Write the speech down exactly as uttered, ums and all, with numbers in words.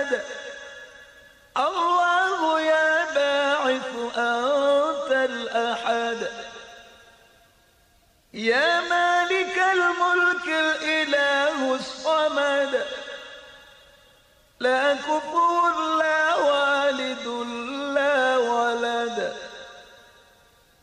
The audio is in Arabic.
السند. الله يا باعث أنت الأحد، يا مالك الملك الإله الصمد، لا كفوا